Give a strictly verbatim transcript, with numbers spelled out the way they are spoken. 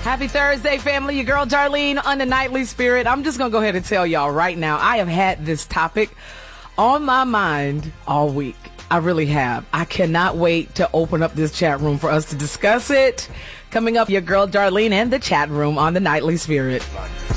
Happy Thursday, family. Your girl Darlene on the Nightly Spirit. I'm just going to go ahead and tell y'all right now, I have had this topic on my mind all week. I really have. I cannot wait to open up this chat room for us to discuss it. Coming up, your girl Darlene and the chat room on the Nightly Spirit.